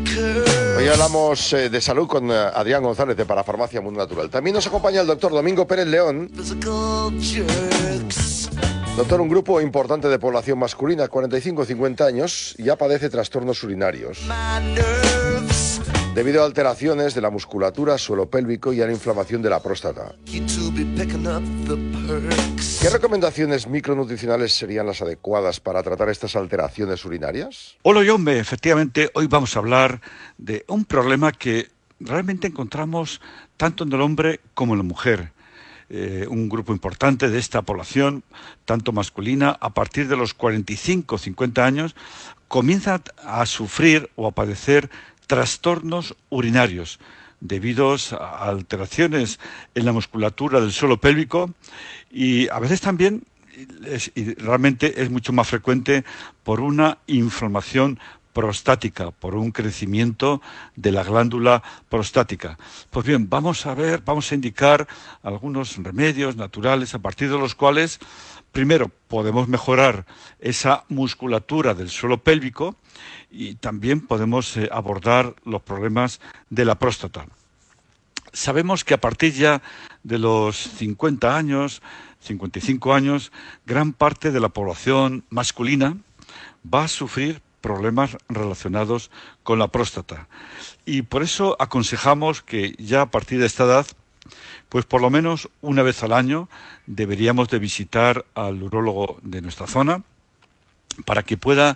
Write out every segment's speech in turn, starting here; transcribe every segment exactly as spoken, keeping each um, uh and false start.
Hoy hablamos eh, de salud con eh, Adrián González de Parafarmacia Mundo Natural. También nos acompaña el doctor Domingo Pérez León. Doctor, un grupo importante de población masculina, cuarenta y cinco a cincuenta años, ya padece trastornos urinarios debido a alteraciones de la musculatura, suelo pélvico y a la inflamación de la próstata. ¿Qué recomendaciones micronutricionales serían las adecuadas para tratar estas alteraciones urinarias? Hola, Yombe. Efectivamente, hoy vamos a hablar de un problema que realmente encontramos tanto en el hombre como en la mujer. Eh, un grupo importante de esta población, tanto masculina, a partir de los cuarenta y cinco a cincuenta años, comienza a sufrir o a padecer trastornos urinarios debido a alteraciones en la musculatura del suelo pélvico y a veces también, es, y realmente es mucho más frecuente, por una inflamación prostática, por un crecimiento de la glándula prostática. Pues bien, vamos a ver, vamos a indicar algunos remedios naturales a partir de los cuales, primero, podemos mejorar esa musculatura del suelo pélvico y también podemos eh, abordar los problemas de la próstata. Sabemos que a partir ya de los cincuenta años, cincuenta y cinco años, gran parte de la población masculina va a sufrir problemas relacionados con la próstata. Y por eso aconsejamos que ya a partir de esta edad, pues por lo menos una vez al año deberíamos de visitar al urólogo de nuestra zona para que pueda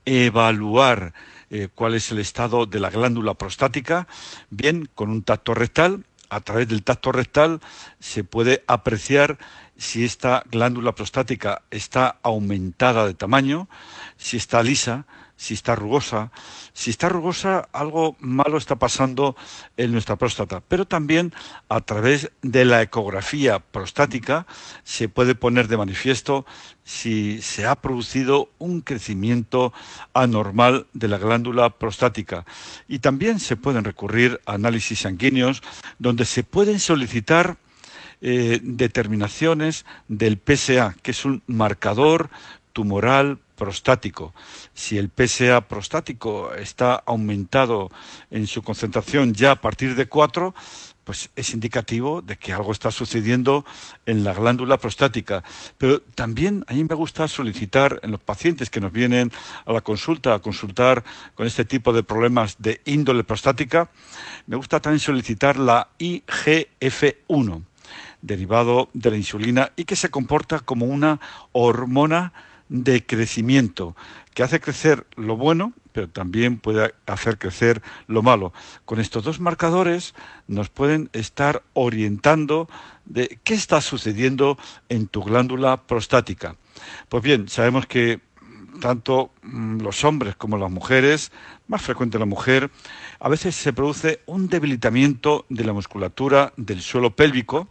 evaluar eh, cuál es el estado de la glándula prostática, bien con un tacto rectal. A través del tacto rectal se puede apreciar si esta glándula prostática está aumentada de tamaño, si está lisa, si está rugosa. Si está rugosa, algo malo está pasando en nuestra próstata. Pero también a través de la ecografía prostática se puede poner de manifiesto si se ha producido un crecimiento anormal de la glándula prostática. Y también se pueden recurrir a análisis sanguíneos donde se pueden solicitar eh, determinaciones del P S A, que es un marcador tumoral prostático. Si el P S A prostático está aumentado en su concentración ya a partir de cuatro, pues es indicativo de que algo está sucediendo en la glándula prostática. Pero también a mí me gusta solicitar en los pacientes que nos vienen a la consulta, a consultar con este tipo de problemas de índole prostática, me gusta también solicitar la I G F uno, derivado de la insulina, y que se comporta como una hormona de crecimiento, que hace crecer lo bueno, pero también puede hacer crecer lo malo. Con estos dos marcadores nos pueden estar orientando de qué está sucediendo en tu glándula prostática. Pues bien, sabemos que tanto mmm, los hombres como las mujeres, más frecuente la mujer, a veces se produce un debilitamiento de la musculatura del suelo pélvico.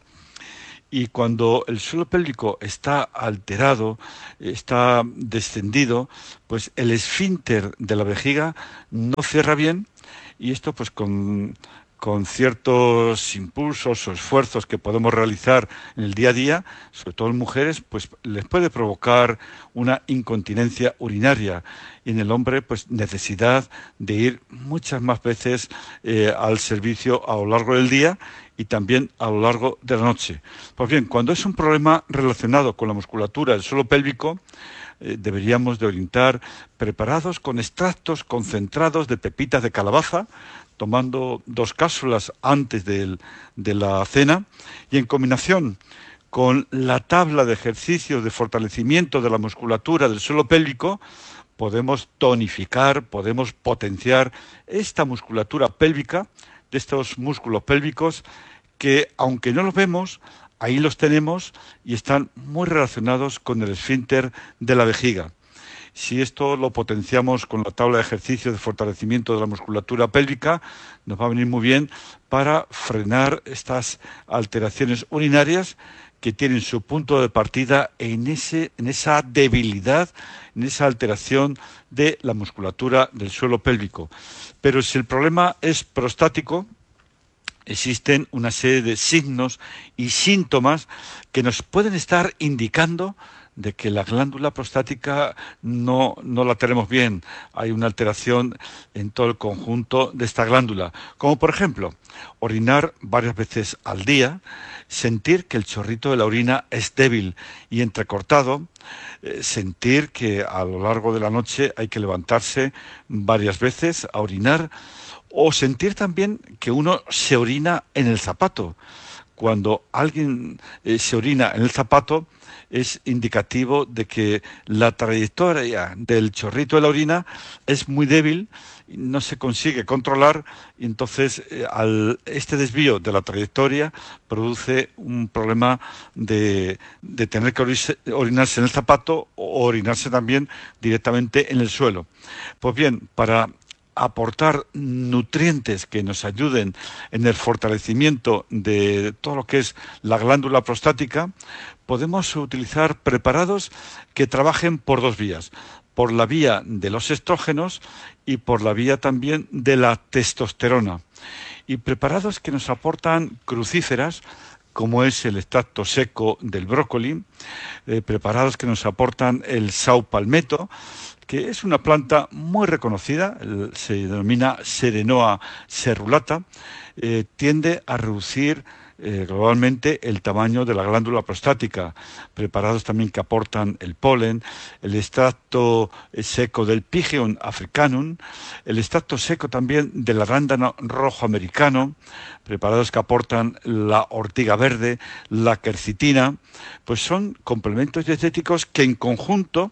Y cuando el suelo pélvico está alterado, está descendido, pues el esfínter de la vejiga no cierra bien, y esto pues con, con ciertos impulsos o esfuerzos que podemos realizar en el día a día, sobre todo en mujeres, pues les puede provocar una incontinencia urinaria, y en el hombre pues necesidad de ir muchas más veces eh, al servicio a lo largo del día y también a lo largo de la noche. Pues bien, cuando es un problema relacionado con la musculatura del suelo pélvico, eh, deberíamos de orientar preparados con extractos concentrados de pepitas de calabaza, tomando dos cápsulas antes de, de la cena, y en combinación con la tabla de ejercicios de fortalecimiento de la musculatura del suelo pélvico, podemos tonificar, podemos potenciar esta musculatura pélvica, de estos músculos pélvicos que, aunque no los vemos, ahí los tenemos y están muy relacionados con el esfínter de la vejiga. Si esto lo potenciamos con la tabla de ejercicio de fortalecimiento de la musculatura pélvica, nos va a venir muy bien para frenar estas alteraciones urinarias que tienen su punto de partida en, ese, en esa debilidad, en esa alteración de la musculatura del suelo pélvico. Pero si el problema es prostático, existen una serie de signos y síntomas que nos pueden estar indicando de que la glándula prostática no, no la tenemos bien. Hay una alteración en todo el conjunto de esta glándula, como por ejemplo, orinar varias veces al día, sentir que el chorrito de la orina es débil y entrecortado, eh, sentir que a lo largo de la noche hay que levantarse varias veces a orinar, o sentir también que uno se orina en el zapato. Cuando alguien eh, se orina en el zapato, es indicativo de que la trayectoria del chorrito de la orina es muy débil, no se consigue controlar, y entonces eh, al, este desvío de la trayectoria produce un problema de, de tener que orirse, orinarse en el zapato o orinarse también directamente en el suelo. Pues bien, para aportar nutrientes que nos ayuden en el fortalecimiento de todo lo que es la glándula prostática, podemos utilizar preparados que trabajen por dos vías, por la vía de los estrógenos y por la vía también de la testosterona. Y preparados que nos aportan crucíferas, como es el extracto seco del brócoli, eh, preparados que nos aportan el saupalmeto, que es una planta muy reconocida, se denomina Serenoa cerulata, eh, tiende a reducir eh, globalmente el tamaño de la glándula prostática. Preparados también que aportan el polen, el extracto seco del Pygeon africanum, el extracto seco también del arándano rojo americano, preparados que aportan la ortiga verde, la quercitina, pues son complementos dietéticos que en conjunto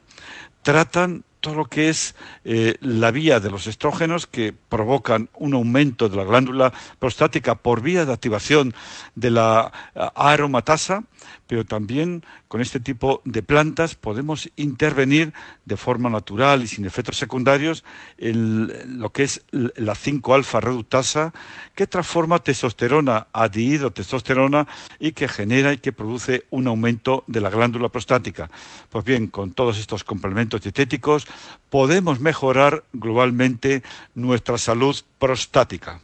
tratan todo lo que es eh, la vía de los estrógenos, que provocan un aumento de la glándula prostática por vía de activación de la aromatasa, pero también con este tipo de plantas podemos intervenir de forma natural y sin efectos secundarios en lo que es la cinco alfa reductasa, que transforma testosterona a dihidrotestosterona y que genera y que produce un aumento de la glándula prostática. Pues bien, con todos estos complementos dietéticos podemos mejorar globalmente nuestra salud prostática.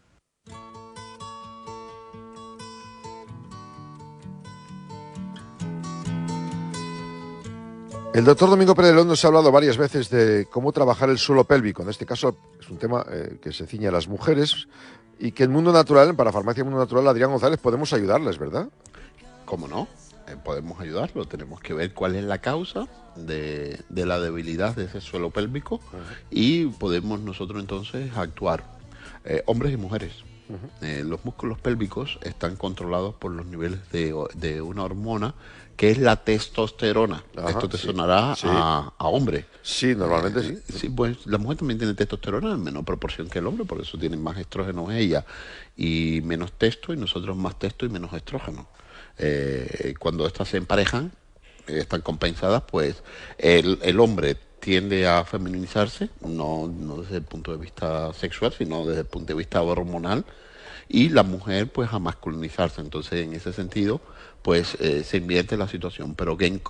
El doctor Domingo Pérez León nos ha hablado varias veces de cómo trabajar el suelo pélvico. En este caso es un tema eh, que se ciñe a las mujeres y que en Mundo Natural, en Parafarmacia Mundo Natural, Adrián González, podemos ayudarles, ¿verdad? ¿Cómo no? Eh, podemos ayudarlo. Tenemos que ver cuál es la causa de, de la debilidad de ese suelo pélvico uh-huh. y podemos nosotros entonces actuar. Eh, hombres y mujeres. Uh-huh. Eh, los músculos pélvicos están controlados por los niveles de, de una hormona que es la testosterona. Ajá, Esto te sí, sonará sí. A, a hombre. Sí, normalmente eh, sí. Sí, pues la mujer también tiene testosterona en menor proporción que el hombre, por eso tienen más estrógenos ella y menos testo, y nosotros más testo y menos estrógeno. Eh, cuando estas se emparejan, eh, están compensadas, pues el, el hombre tiende a feminizarse, no, no desde el punto de vista sexual, sino desde el punto de vista hormonal, y la mujer pues a masculinizarse. Entonces, en ese sentido, pues eh, se invierte la situación, pero que en,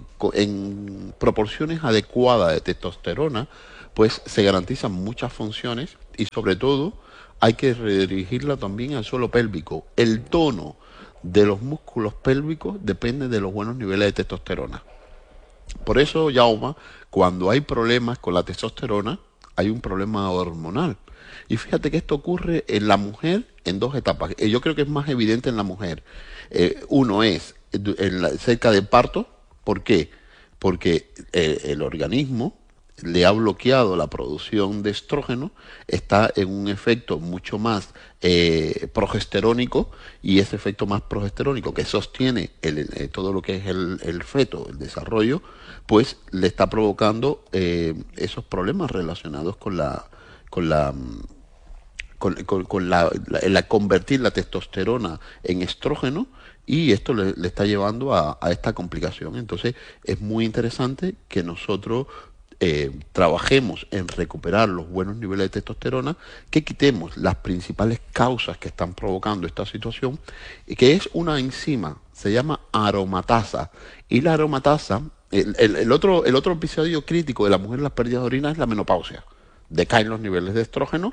en proporciones adecuadas de testosterona, pues se garantizan muchas funciones y sobre todo hay que redirigirla también al suelo pélvico. El tono de los músculos pélvicos depende de los buenos niveles de testosterona. Por eso, Jaume, cuando hay problemas con la testosterona, hay un problema hormonal. Y fíjate que esto ocurre en la mujer en dos etapas. Yo creo que es más evidente en la mujer. Eh, uno es en la, cerca del parto. ¿Por qué? Porque eh, el organismo le ha bloqueado la producción de estrógeno, está en un efecto mucho más eh, progesterónico, y ese efecto más progesterónico que sostiene el, el, todo lo que es el, el feto, el desarrollo, pues le está provocando eh, esos problemas relacionados con la con la con, con, con la, la, la convertir la testosterona en estrógeno, y esto le, le está llevando a, a esta complicación. Entonces es muy interesante que nosotros Eh, trabajemos en recuperar los buenos niveles de testosterona, que quitemos las principales causas que están provocando esta situación, y que es una enzima, se llama aromatasa, y la aromatasa, el, el, el, otro, el otro episodio crítico de la mujer en las pérdidas de orina es la menopausia. Decaen los niveles de estrógeno,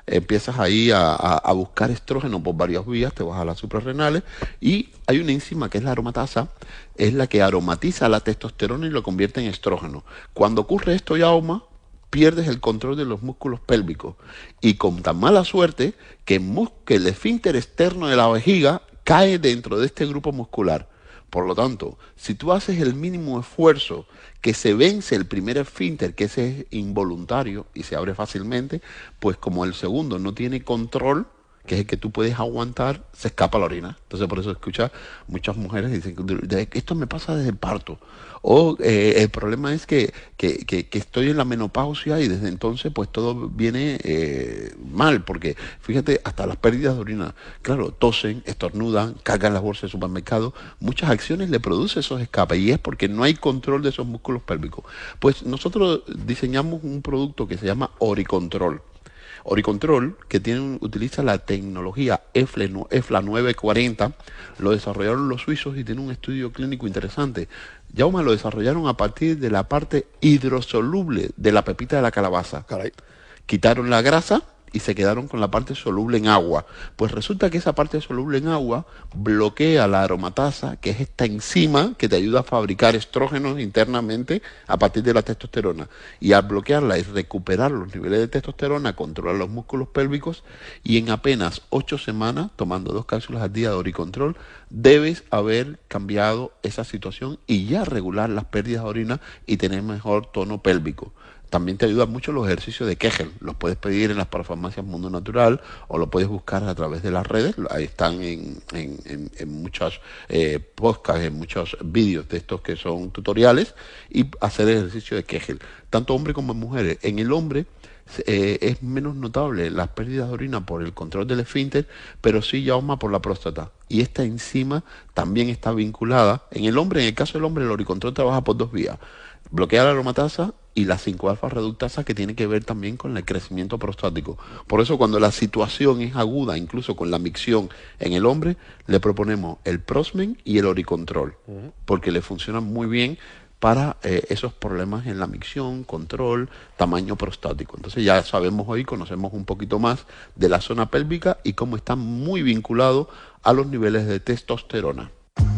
empiezas ahí a, a, a buscar estrógeno por varias vías, te vas a las suprarrenales y hay una enzima que es la aromatasa, es la que aromatiza la testosterona y lo convierte en estrógeno. Cuando ocurre esto, Jaume, pierdes el control de los músculos pélvicos y con tan mala suerte que, que el esfínter externo de la vejiga cae dentro de este grupo muscular. Por lo tanto, si tú haces el mínimo esfuerzo, que se vence el primer esfínter, que ese es involuntario y se abre fácilmente, pues como el segundo no tiene control, que es el que tú puedes aguantar, se escapa la orina. Entonces por eso escuchas muchas mujeres dicen, esto me pasa desde el parto. O eh, el problema es que, que, que, que estoy en la menopausia y desde entonces pues todo viene eh, mal, porque fíjate, hasta las pérdidas de orina, claro, tosen, estornudan, cargan las bolsas de supermercado, muchas acciones le produce esos escapes y es porque no hay control de esos músculos pélvicos. Pues nosotros diseñamos un producto que se llama Oricontrol. Oricontrol, que tiene, utiliza la tecnología E F L A nueve cuarenta, lo desarrollaron los suizos y tiene un estudio clínico interesante. Jaume, lo desarrollaron a partir de la parte hidrosoluble de la pepita de la calabaza. Caray. Quitaron la grasa y se quedaron con la parte soluble en agua. Pues resulta que esa parte soluble en agua bloquea la aromatasa, que es esta enzima que te ayuda a fabricar estrógenos internamente a partir de la testosterona. Y al bloquearla y recuperar los niveles de testosterona, controlar los músculos pélvicos y en apenas ocho semanas, tomando dos cápsulas al día de Oricontrol, debes haber cambiado esa situación y ya regular las pérdidas de orina y tener mejor tono pélvico. También te ayudan mucho los ejercicios de Kegel. Los puedes pedir en las parafarmacias Mundo Natural o lo puedes buscar a través de las redes. Ahí están en, en, en, en muchos eh, podcasts, en muchos vídeos de estos que son tutoriales y hacer ejercicio de Kegel. Tanto hombres como mujeres. En el hombre eh, es menos notable las pérdidas de orina por el control del esfínter, pero sí Jaume por la próstata. Y esta enzima también está vinculada. En el hombre, en el caso del hombre, el Oricontrol trabaja por dos vías. Bloquea la aromatasa y la cinco alfa reductasa, que tiene que ver también con el crecimiento prostático. Por eso cuando la situación es aguda, incluso con la micción en el hombre, le proponemos el Prosmen y el Oricontrol, uh-huh. porque le funcionan muy bien para eh, esos problemas en la micción, control, tamaño prostático. Entonces ya sabemos hoy, conocemos un poquito más de la zona pélvica y cómo está muy vinculado a los niveles de testosterona.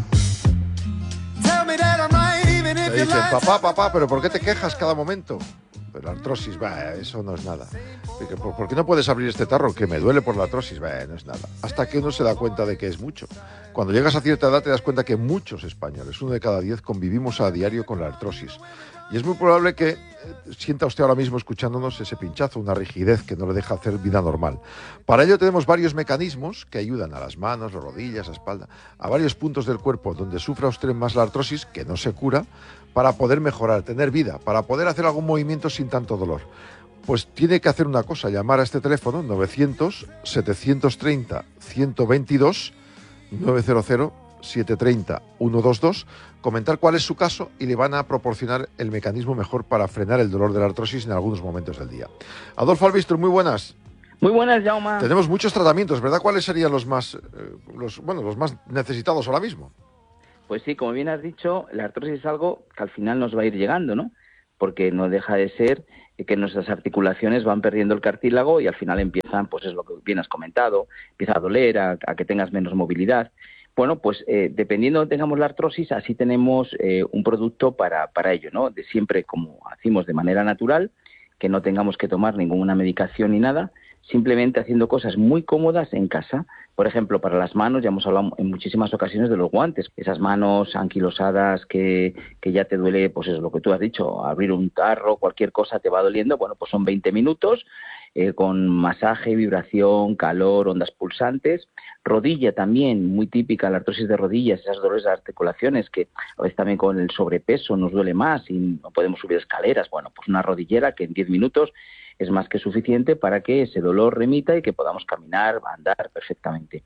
Te dicen, papá, papá, pero ¿por qué te quejas cada momento? Pero la artrosis, va, eso no es nada. ¿Por, ¿Por qué no puedes abrir este tarro? Que me duele por la artrosis, va, no es nada. Hasta que uno se da cuenta de que es mucho. Cuando llegas a cierta edad te das cuenta que muchos españoles, uno de cada diez, convivimos a diario con la artrosis. Y es muy probable que sienta usted ahora mismo escuchándonos ese pinchazo, una rigidez que no le deja hacer vida normal. Para ello tenemos varios mecanismos que ayudan a las manos, las rodillas, la espalda, a varios puntos del cuerpo donde sufra usted más la artrosis, que no se cura, para poder mejorar, tener vida, para poder hacer algún movimiento sin tanto dolor. Pues tiene que hacer una cosa, llamar a este teléfono novecientos, setecientos treinta, ciento veintidós, novecientos, setecientos treinta, ciento veintidós, comentar cuál es su caso y le van a proporcionar el mecanismo mejor para frenar el dolor de la artrosis en algunos momentos del día. Adolfo Albistur, muy buenas. Muy buenas, Jaume. Tenemos muchos tratamientos, ¿verdad? ¿Cuáles serían los más, eh, los, bueno, los más necesitados ahora mismo? Pues sí, como bien has dicho, la artrosis es algo que al final nos va a ir llegando, ¿no? Porque no deja de ser que nuestras articulaciones van perdiendo el cartílago y al final empiezan, pues es lo que bien has comentado, empieza a doler, a, a que tengas menos movilidad. Bueno, pues eh, dependiendo de donde tengamos la artrosis, así tenemos eh, un producto para, para ello, ¿no? De siempre, como hacemos de manera natural, que no tengamos que tomar ninguna medicación ni nada, simplemente haciendo cosas muy cómodas en casa. Por ejemplo, para las manos, ya hemos hablado en muchísimas ocasiones de los guantes. Esas manos anquilosadas que, que ya te duele, pues es lo que tú has dicho, abrir un tarro, cualquier cosa te va doliendo. Bueno, pues son veinte minutos eh, con masaje, vibración, calor, ondas pulsantes. Rodilla también, muy típica la artrosis de rodillas, esas dolores de articulaciones que a veces también con el sobrepeso nos duele más y no podemos subir escaleras. Bueno, pues una rodillera que en diez minutos es más que suficiente para que ese dolor remita y que podamos caminar, andar perfectamente.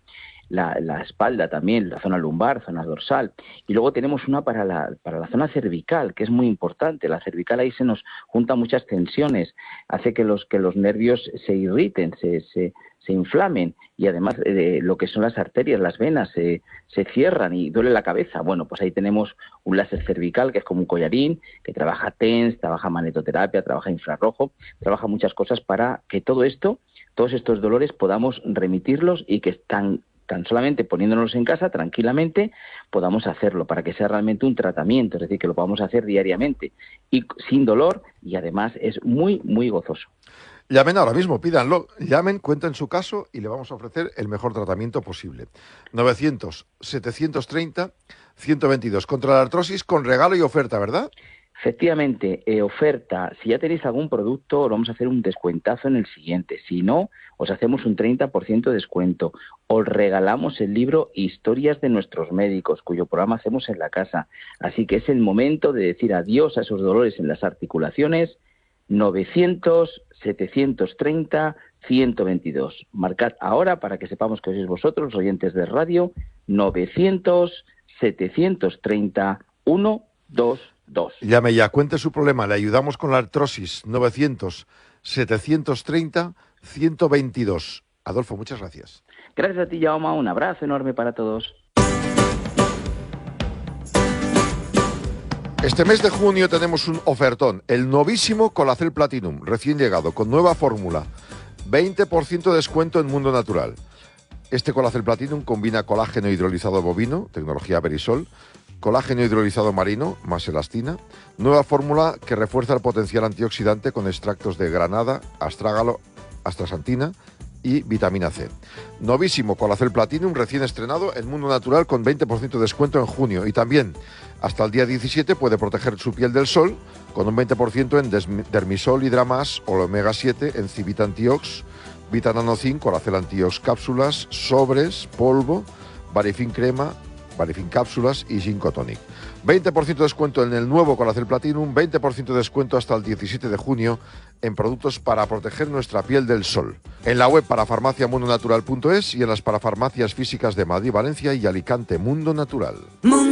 la, la espalda también, la zona lumbar, zona dorsal. Y luego tenemos una para la, para la zona cervical, que es muy importante. La cervical ahí se nos juntan muchas tensiones, hace que los, que los nervios se irriten, se, se, se inflamen, y además eh, lo que son las arterias, las venas, se, se cierran y duele la cabeza. Bueno, pues ahí tenemos un láser cervical, que es como un collarín, que trabaja TENS, trabaja magnetoterapia, trabaja infrarrojo, trabaja muchas cosas para que todo esto, todos estos dolores podamos remitirlos y que están tan solamente poniéndonos en casa tranquilamente podamos hacerlo, para que sea realmente un tratamiento, es decir, que lo podamos hacer diariamente y sin dolor, y además es muy, muy gozoso. Llamen ahora mismo, pídanlo, llamen, cuenten su caso y le vamos a ofrecer el mejor tratamiento posible. novecientos, setecientos treinta, ciento veintidós. Contra la artrosis con regalo y oferta, ¿verdad? Efectivamente, eh, oferta. Si ya tenéis algún producto, os vamos a hacer un descuentazo en el siguiente. Si no, os hacemos un treinta por ciento de descuento. Os regalamos el libro Historias de nuestros médicos, cuyo programa hacemos en la casa. Así que es el momento de decir adiós a esos dolores en las articulaciones. novecientos, setecientos treinta, ciento veintidós. Marcad ahora para que sepamos que sois vosotros, los oyentes de radio, novecientos, setecientos treinta, ciento veintidós. Llame ya, cuente su problema, le ayudamos con la artrosis. novecientos, setecientos treinta, ciento veintidós. Adolfo, muchas gracias. Gracias a ti, Jaume, un abrazo enorme para todos. Este mes de junio tenemos un ofertón, el novísimo Colacel Platinum, recién llegado, con nueva fórmula, veinte por ciento de descuento en Mundo Natural. Este Colacel Platinum combina colágeno hidrolizado bovino, tecnología Verisol, colágeno hidrolizado marino, más elastina, nueva fórmula que refuerza el potencial antioxidante con extractos de granada, astrágalo, astaxantina y vitamina C. Novísimo Colacel Platinum, recién estrenado en Mundo Natural con veinte por ciento de descuento en junio. Y también, hasta el día diecisiete, puede proteger su piel del sol con un veinte por ciento en Dermisol, Hidramas o Omega siete, Encivita Antiox, Vitananocin, Colacel Antiox cápsulas, sobres, polvo, Varifin crema, Varifin cápsulas y Ginkgo Tonic. veinte por ciento de descuento en el nuevo Colacel Platinum, veinte por ciento de descuento hasta el diecisiete de junio en productos para proteger nuestra piel del sol. En la web parafarmacia mundo natural punto es y en las parafarmacias físicas de Madrid, Valencia y Alicante. Mundo Natural.